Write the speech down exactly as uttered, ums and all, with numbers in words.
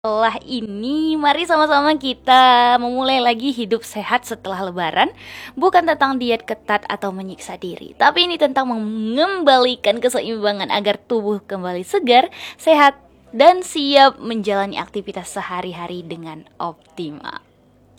Setelah ini, mari sama-sama kita memulai lagi hidup sehat setelah Lebaran. Bukan tentang diet ketat atau menyiksa diri, tapi ini tentang mengembalikan keseimbangan agar tubuh kembali segar, sehat, dan siap menjalani aktivitas sehari-hari dengan optimal.